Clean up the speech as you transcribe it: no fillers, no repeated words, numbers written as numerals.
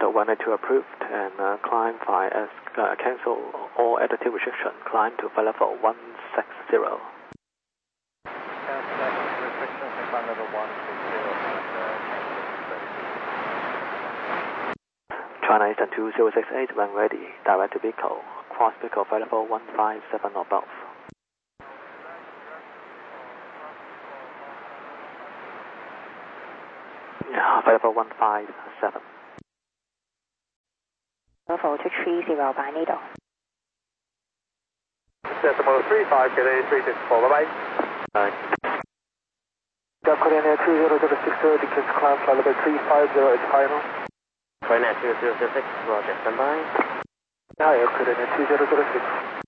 Delta 182 approved, and climb flight as cancel all attitude restriction, climb to flight level 160. Restrictions to climb level 160 and China Eastern 2068, when ready, direct to Pico, cross Pico flight level 157 or above. Flight level 157. Level 230擺呢度。 Decimal 35, get a 364, bye bye. Korean Air 2006, decrease climb flight level 350 is final. Korean Air 2006, roger, stand by. Hi, Korean Air 2006.